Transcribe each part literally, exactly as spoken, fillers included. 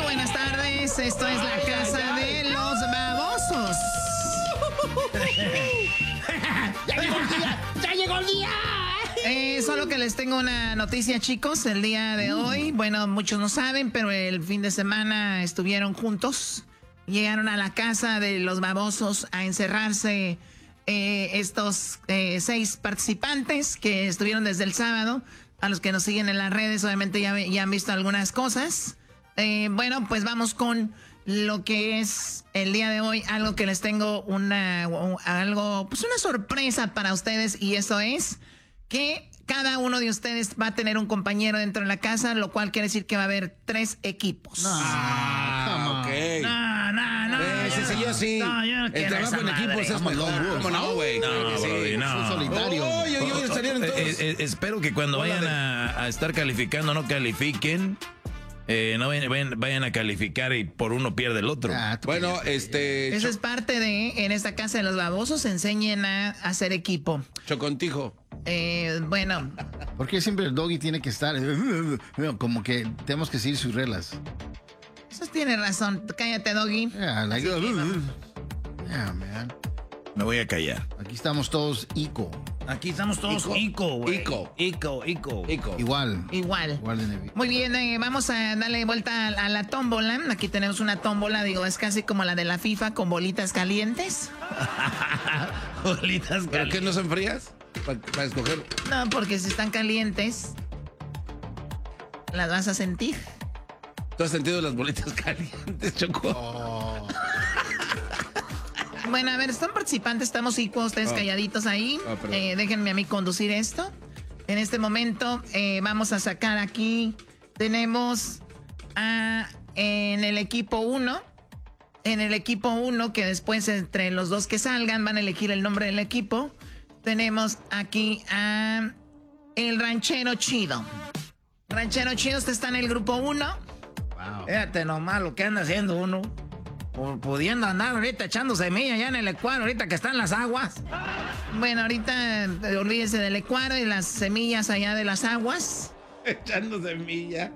buenas tardes. Esto es la casa de los babosos. ¡Ya llegó el día! ¡Ya llegó el día! Eh, solo que les tengo una noticia, chicos. El día de hoy, bueno, muchos no saben, pero el fin de semana estuvieron juntos. Llegaron a la casa de los babosos a encerrarse eh, estos eh, seis participantes que estuvieron desde el sábado. A los que nos siguen en las redes, obviamente ya, ya han visto algunas cosas. Eh, bueno, pues vamos con lo que es el día de hoy. Algo que les tengo una, algo, pues una sorpresa para ustedes. Y eso es que cada uno de ustedes va a tener un compañero dentro de la casa, lo cual quiere decir que va a haber tres equipos. No, ah, ok. No, no, no. Eh, sí, sí, yo sí. No, yo no el quiero trabajo esa en madre. equipos es mejor. ¿Cómo no, güey? No, Claro que sí. Brody, no. Es un solitario. Oye, oye, oye, salieron todos. Eh, eh, espero que cuando Hola, vayan de- a, a estar calificando no califiquen. Eh, no vayan, vayan, vayan a calificar y por uno pierde el otro. Ah, tú Bueno, cállate. este... Eso es parte de, en esta casa de los babosos, enseñen a hacer equipo. Chocontijo. Eh, bueno, ¿Por qué siempre el doggy tiene que estar como que tenemos que seguir sus reglas? eso tiene razón. Cállate, Doggy. Yeah, like, Así que vamos. yeah, man. Me voy a callar. Aquí estamos todos ico. Aquí estamos todos Ico. Ico, güey. Ico. Ico, Ico. Ico. Igual. Igual. Igual de nevi. Muy bien, eh, vamos a darle vuelta a, a la tómbola. Aquí tenemos una tómbola, digo, es casi como la de la FIFA con bolitas calientes. Bolitas ¿Pero qué, no son frías? Para escoger... No, porque si están calientes, las vas a sentir. ¿Tú has sentido las bolitas calientes, Choco? Oh. Bueno, a ver, están participantes, estamos Ico, ustedes Oh. calladitos ahí. Oh, perdón. Eh, déjenme a mí conducir esto. En este momento eh, vamos a sacar aquí, tenemos a, en el equipo uno, en el equipo uno, que después entre los dos que salgan van a elegir el nombre del equipo. Tenemos aquí a el Ranchero Chido. Ranchero Chido, usted está en el grupo uno. Wow. Fíjate nomás lo que anda haciendo uno. Por pudiendo andar ahorita echando semilla allá en el Ecuador, ahorita que están las aguas. Bueno, ahorita eh, olvídese del Ecuador y las semillas allá de las aguas. Echando semilla.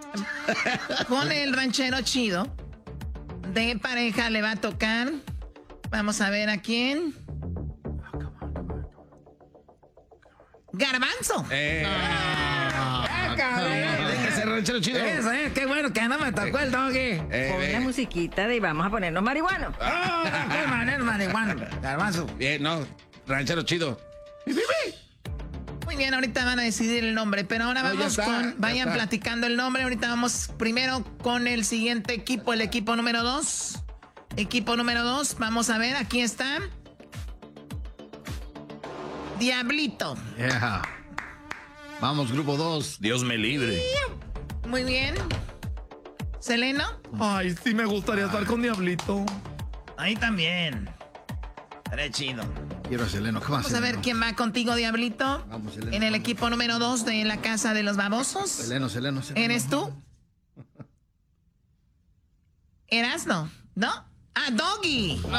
Con el Ranchero Chido de pareja le va a tocar. Vamos a ver a quién. Garbanzo. Eh. Ah, Déjese, ranchero chido. Eso, eh, qué bueno que no me tocó el Doggy. Eh, Pon la ve. musiquita de vamos a ponernos marihuanos. Ah, qué manera, marihuana. Garbanzo. Bien, no. Ranchero chido. Muy bien, ahorita van a decidir el nombre, pero ahora No, ya vamos está, con, ya vayan está. platicando el nombre, ahorita vamos primero con el siguiente equipo, el equipo número dos. Equipo número dos, vamos a ver, aquí está. Diablito. Yeah. Vamos, grupo dos. Dios me libre. Muy bien. ¿Seleno? Ay, sí me gustaría estar con Diablito. Ahí también. Estaré chido. Quiero a Seleno. ¿Qué más? Vamos a ver quién va contigo, Diablito. Vamos, Seleno. En el vamos. equipo número dos de la Casa de los Babosos. Seleno, Seleno, Seleno. ¿Eres tú? ¿Erasno? ¿No? ¡Ah, Doggy! No,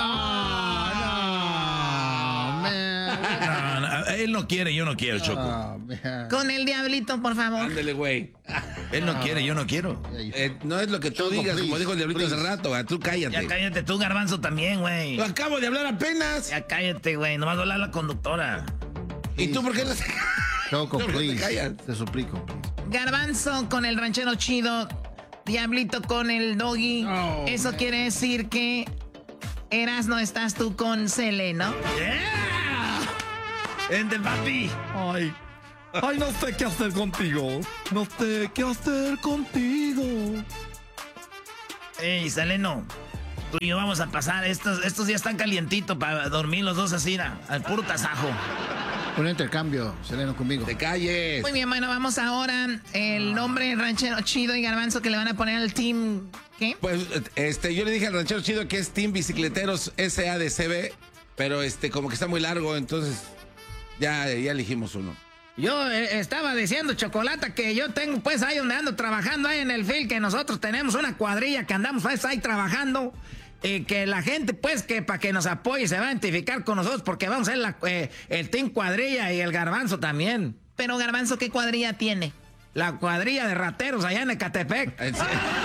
man. No, no, él no quiere, yo no quiero, Choco. Oh, man. Con el Diablito, por favor. Ándele, güey. Él no quiere, yo no quiero. Eh, no es lo que tú Choco, digas, como please, dijo el diablito please. hace rato, güey. Tú cállate. Ya cállate tú, Garbanzo, también, güey. Lo acabo de hablar apenas. Ya cállate, güey. Nomás va a hablar la conductora. ¿Y tú por qué no te... Choco, No, no te please. callas. Te suplico, please. Garbanzo con el Ranchero Chido. Diablito con el Doggy. No, Eso man. quiere decir que Erasno estás tú con Seleno. ¡Yeah! ¡Vente, papi! Ay, ay, no sé qué hacer contigo. No sé qué hacer contigo. Ey, Seleno. Tú y yo vamos a pasar. Estos, estos días están calientitos para dormir los dos así, na, al puro tasajo. Un intercambio, Seleno, conmigo. Te calles. Muy bien, bueno, vamos ahora. El nombre Ranchero Chido y Garbanzo que le van a poner al team. ¿Qué? Pues, este, yo le dije al ranchero chido que es Team Bicicleteros S A D C B, pero este, como que está muy largo, entonces ya, ya elegimos uno. Yo eh, estaba diciendo, Chocolata, que yo tengo pues ahí donde ando trabajando ahí en el field, que nosotros tenemos una cuadrilla que andamos pues, ahí trabajando. Y que la gente, pues, que para que nos apoye se va a identificar con nosotros porque vamos a ser la, eh, el Team Cuadrilla y el Garbanzo también. Pero Garbanzo, ¿qué cuadrilla tiene? La cuadrilla de rateros allá en Ecatepec. En serio.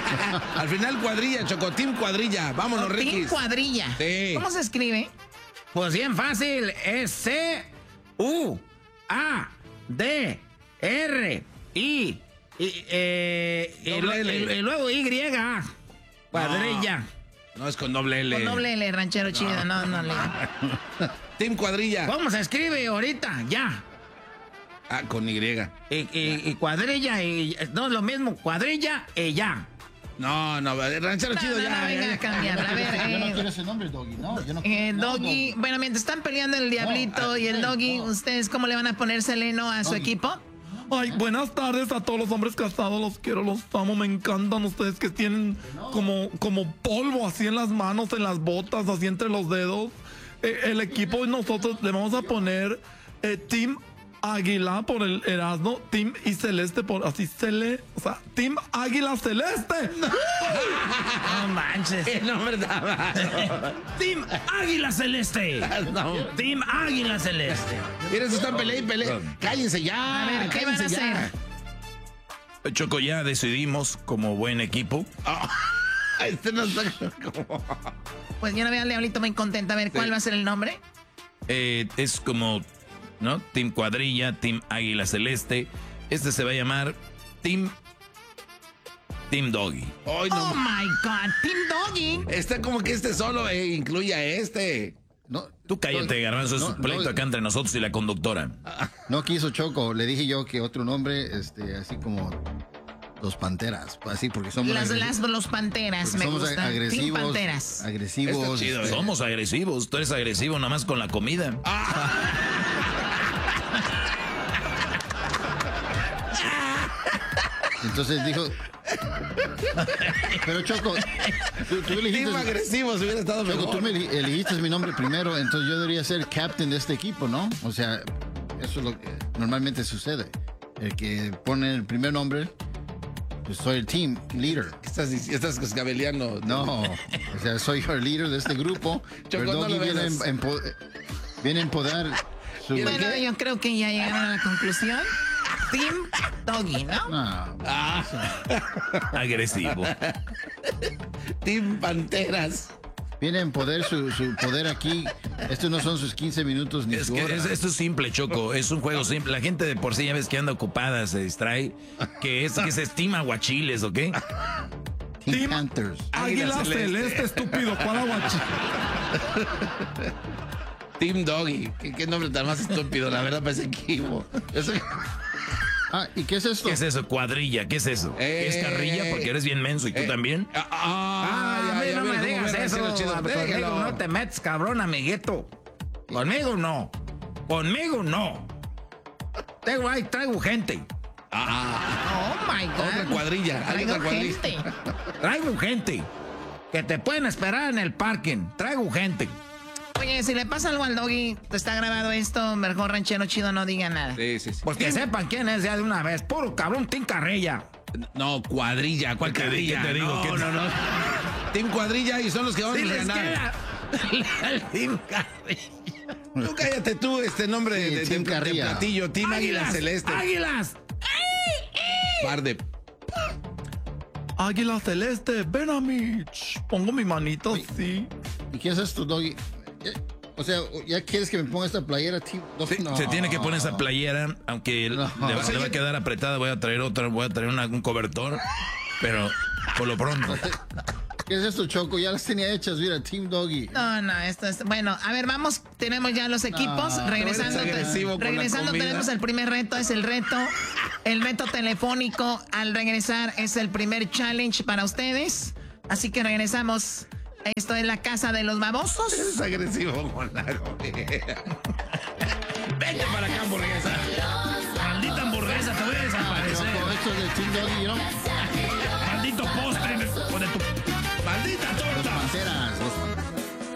Al final cuadrilla, Choco, Team Cuadrilla. Vámonos, Ricky. Team Cuadrilla. Sí. ¿Cómo se escribe? Pues bien fácil, es C U A D R I y, eh, y, Doble lo- L. y- y luego Y. Cuadrilla. No es con doble L. Con doble L, ranchero chido. No, no, le. Team Cuadrilla. ¿Cómo se escribe ahorita? Ya. Ah, con Y. Y, y- y cuadrilla y no es lo mismo, cuadrilla y ya. No, no, ranchero No, chido no, ya. no, venga ya. a cambiarla. A ver, Yo no eh, quiero ese nombre, Doggy, no. Yo no, eh, no, Doggy. Bueno, mientras están peleando el Diablito ah, y el no, Doggy, no. ¿ustedes cómo le van a poner Seleno a su Doggy. equipo? Ay, buenas tardes a todos los hombres casados, los quiero, los amo, me encantan ustedes que tienen como, como polvo así en las manos, en las botas, así entre los dedos. Eh, el equipo y nosotros le vamos a poner eh, Team Águila por el Erasmo, Team y Celeste por así Cele, o sea, Team Águila Celeste. No manches. ¿Qué nombre estaba? Team Águila Celeste. No. Team Águila Celeste. Miren, se están peleando y peleando. Cállense ya. A ver, ¿qué van a cállense ya. hacer? Choco, ya decidimos como buen equipo. Ah, este no está como... Pues yo no veo al Diablito muy contenta. A ver, ¿cuál Sí. va a ser el nombre? Eh, es como, ¿no? Team Cuadrilla, Team Águila Celeste. Este se va a llamar Team... Team Doggy. Ay, Oh no. my God, Team Doggy. Está como que este solo eh, incluye a este. no, Tú cállate, Garbanzo, es no, un pleito no, acá entre nosotros y la conductora. no quiso Choco. Le dije yo que otro nombre, este, así como los Panteras. Así, porque somos Las, agres- las los Panteras, porque me somos gustan. Team agresivos. Panteras. Agresivos. Está chido, este, Somos agresivos, tú eres agresivo nada más con la comida. Entonces dijo. Pero Choco, tú, tú elegiste. Team agresivo, si hubiera estado Choco, mejor. tú me eli- elegiste mi nombre primero, entonces yo debería ser captain de este equipo, ¿no? O sea, eso es lo que normalmente sucede. El que pone el primer nombre, pues soy el team leader. Estás, estás cascabeleando. No, o sea, soy el líder de este grupo. Choco, pero no Doggy lo viene, veas. en, empo- viene a empodar su. Bueno, yo creo que ya llegaron a la conclusión. Team Doggy, ¿no? No, Agresivo. Team Panteras. viene a empoderar su, su poder aquí. Estos no son sus quince minutos ni Es su que hora. es- esto es simple, Choco. Es un juego simple. La gente de por sí ya ves que anda ocupada, se distrae. Que es que se estima guachiles, ¿ok? Team Panthers. Águila Celeste. estúpido, ¿cuál aguachi? Team Doggy. ¿Qué, qué nombre tan más estúpido, la verdad, parece equipo. Eso- Ah, ¿y qué es esto? ¿Qué es eso? Cuadrilla, ¿qué es eso? Eh, ¿Es carrilla? Porque eres bien menso y tú eh, también. Ah, ah, ya, a mí ya no ves me cómo digas ves, eso. ranchero chido. Conmigo Déjalo. no te metes, cabrón, amiguito. Conmigo no. Conmigo no. Tengo ahí, traigo gente. Ah, Oh my God. otra cuadrilla. Hay Traigo otra cuadrilla. gente. Traigo gente. Que te pueden esperar en el parking. Traigo gente. Oye, si le pasa algo al Doggy, está grabado esto, mejor ranchero chido no diga nada. Sí, sí, sí. Pues que sepan quién es ya de una vez. Puro cabrón, Tim Carrilla. No, cuadrilla. ¿Cuál ¿Qué te di- cuadrilla? qué te digo? No, ¿Qué te- no, no. Team Cuadrilla y son los que van Si a les ganar. queda el Tim Carrilla. Tú cállate tú, este nombre Sí, de, de- Team de- de Carrilla. platillo. Team Águila Celeste. ¡Águilas! Par de... Águila Celeste, ven a mí. Ch, Pongo mi manito así. ¿Y qué es esto, Doggy? Ya- O sea, ¿ya quieres que me ponga esta playera, tío? Sí, No. Se tiene que poner esa playera, aunque No. le, va- le va a quedar apretada. Voy a traer otra, voy a traer una- un cobertor. Pero por lo pronto. ¿Qué es esto, Choco? Ya las tenía hechas, mira, Team Doggy. No, no, esto es... Bueno, a ver, vamos, tenemos ya los equipos. No, regresando, no eres agresivo con la regresando comida. tenemos el primer reto, es el reto. El reto telefónico al regresar es el primer challenge para ustedes. Así que regresamos. Esto es la casa de los babosos. Es agresivo con la comida. Vete para acá, hamburguesa. Maldita hamburguesa, te voy a desaparecer. Choco, esto es de Team Doggy, ¿no? Maldito postre, hijo de tu. Maldita torta.